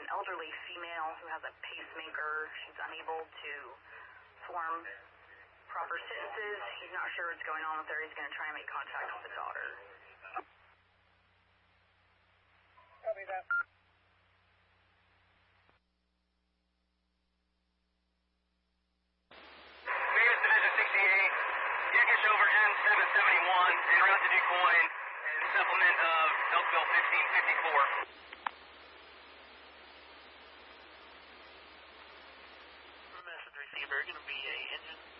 an elderly female who has a pacemaker. She's unable to form proper sentences. He's not sure what's going on with her. He's going to try and make contact with the daughter. Copy that. Davis Division 68, Yankees over N771 en route to Du Quoin, and supplement of Elkville 1554. Message receiver, going to be a engine